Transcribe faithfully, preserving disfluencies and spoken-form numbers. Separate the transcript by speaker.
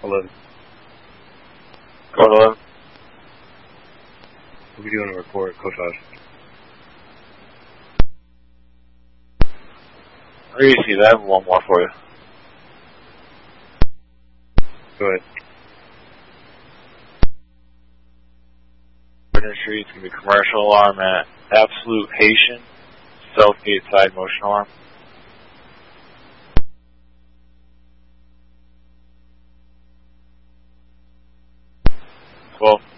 Speaker 1: eleven.
Speaker 2: Code eleven.
Speaker 1: We'll be doing a report, code five.
Speaker 2: Where do you see that? One more for you.
Speaker 1: Go ahead.
Speaker 2: Industry, it's going to be commercial alarm at Absolute Haitian, Southgate side motion alarm. Well,